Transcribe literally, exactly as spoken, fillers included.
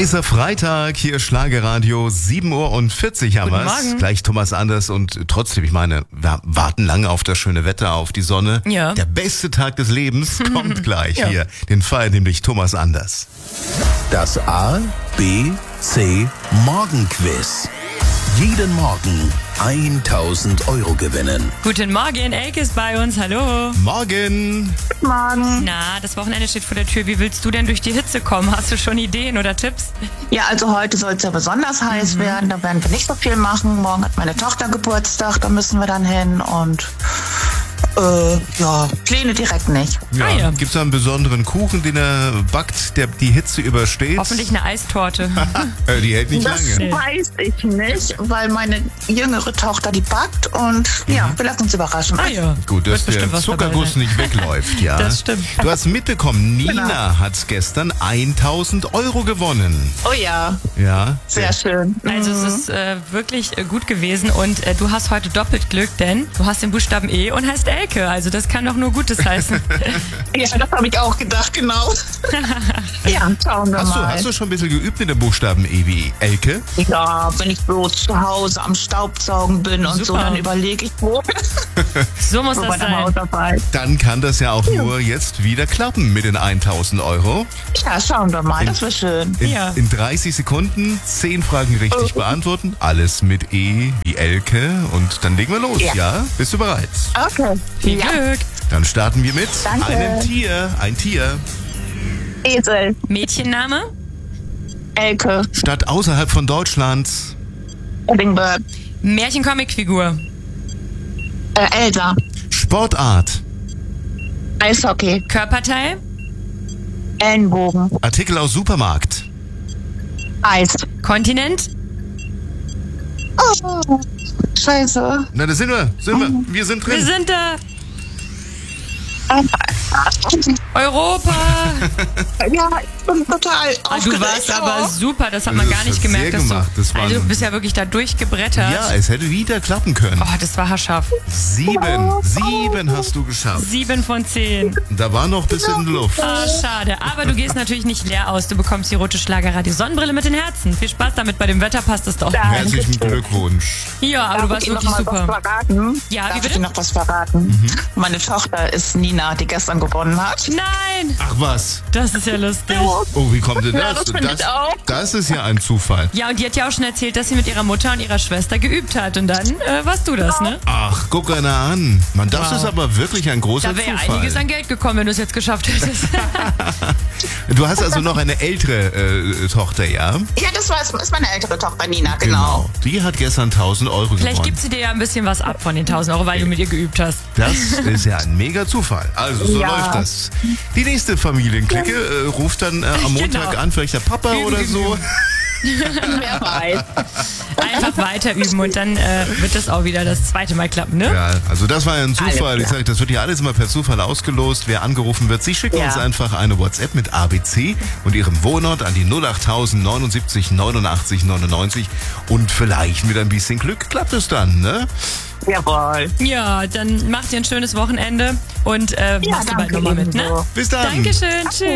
Heißer Freitag, hier Schlagerradio, sieben Uhr und vierzig haben Guten wir's. Morgen. Gleich Thomas Anders und trotzdem, ich meine, wir warten lange auf das schöne Wetter, auf die Sonne. Ja. Der beste Tag des Lebens kommt gleich Ja. hier. Den feiert nämlich Thomas Anders. Das A, B, C Morgenquiz. Jeden Morgen tausend Euro gewinnen. Guten Morgen, Elke ist bei uns, hallo. Morgen! Morgen. Na, das Wochenende steht vor der Tür. Wie willst du denn durch die Hitze kommen? Hast du schon Ideen oder Tipps? Ja, also heute soll es ja besonders heiß werden. Da werden wir nicht so viel machen. Morgen hat meine Tochter Geburtstag, da müssen wir dann hin. Und äh, ja, Pläne direkt nicht. Ja, Ah, ja. gibt's da einen besonderen Kuchen, den er backt, der die Hitze übersteht? Hoffentlich eine Eistorte. Äh, die hält nicht Das lange. weiß ich nicht, weil meine jüngere Tochter die backt. Und ja, wir lassen uns überraschen. Ah ja. Gut, dass Wird bestimmt der was dabei Zuckerguss sein. nicht wegläuft, ja. Das stimmt. Du hast mitbekommen, Nina Genau. hat gestern tausend Euro gewonnen. Oh ja, Ja. sehr schön. Also es ist äh, wirklich äh, gut gewesen und äh, du hast heute doppelt Glück, denn du hast den Buchstaben E und heißt Elke. Also das kann doch nur Gutes heißen. Ja, das habe ich auch gedacht, genau. Ja, schauen wir Hast du, mal. hast du schon ein bisschen geübt mit dem Buchstaben E wie Elke? Ja, wenn ich bloß zu Hause am Staubsaugen bin und so, Super. dann überlege ich, wo So muss wo das bei der sein. Hausarbeit. Dann kann das ja auch nur jetzt wieder klappen mit den tausend Euro. Ja, schauen wir mal, das wäre schön. In, Ja. in dreißig Sekunden zehn Fragen richtig beantworten. Alles mit E wie Elke. Und dann legen wir los, ja? Ja. Bist du bereit? Okay. Viel Ja, Glück. Dann starten wir mit Danke. einem Tier. Ein Tier. Esel, Mädchenname? Elke, Stadt außerhalb von Deutschland. Edinburgh, Märchencomic-Figur. äh, Elsa, Sportart. Eishockey, Körperteil? Ellenbogen, Artikel aus Supermarkt. Eis. Kontinent? Oh, scheiße. Na, da sind wir. Sind wir. Wir sind drin. Wir sind da. Europa. Ja, ich bin total Ah, du aufgeregt. warst aber Oh. super, das hat man Das gar nicht hat gemerkt. sehr Dass gemacht. du, Das waren- also du bist ja wirklich da durchgebrettert. Ja, es hätte wieder klappen können. Oh, das war haarscharf. Sieben. Sieben hast du geschafft. Sieben von zehn. Da war noch ein bisschen Luft. Ah, schade. Aber du gehst natürlich nicht leer aus. Du bekommst die rote Schlagerradio Sonnenbrille mit den Herzen. Viel Spaß damit. Bei dem Wetter passt es doch. Danke. Herzlichen Glückwunsch. Ja, aber Darf du warst ich Ihnen wirklich noch mal super. was verraten? Ja, wie Darf bitte? ich Ihnen noch was verraten? Meine Tochter ist Nina, die gestern gewonnen hat. Nein, Ach was. das ist ja lustig. Oh, wie kommt denn das? Ja, das finde ich auch. das ist ja ein Zufall. Ja, und die hat ja auch schon erzählt, dass sie mit ihrer Mutter und ihrer Schwester geübt hat. Und dann äh, warst du das, ne? Ach, guck einer an. Mann, das Wow. ist aber wirklich ein großer Da wäre ja Zufall. einiges an Geld gekommen, wenn du es jetzt geschafft hättest. Du hast also noch eine ältere äh, Tochter, ja? Ja, das war, ist meine ältere Tochter Nina, genau. Die hat gestern tausend Euro Vielleicht gewonnen. gibt sie dir ja ein bisschen was ab von den tausend Euro, weil du mit ihr geübt hast. Das ist ja ein mega Zufall. Also, so Ja. läuft das. Die nächste Familienklicke äh, ruft dann äh, am Montag Genau. an, vielleicht der Papa Üben, oder üben, so. Wer weiß. Einfach weiter üben und dann äh, wird das auch wieder das zweite Mal klappen, ne? Ja, also das war ja ein Zufall. Alles Ich sag, das wird ja alles immer per Zufall ausgelost. Wer angerufen wird, Sie schicken Ja. uns einfach eine WhatsApp mit A B C und Ihrem Wohnort an die null acht tausend neunundsiebzig neunundachtzig neunundneunzig und vielleicht mit ein bisschen Glück klappt es dann, ne? Jawohl. Ja, dann mach dir ein schönes Wochenende und äh, Ja, machst du bald danke nochmal mit, ne? ebenso. Bis dann. Dankeschön, tschüss.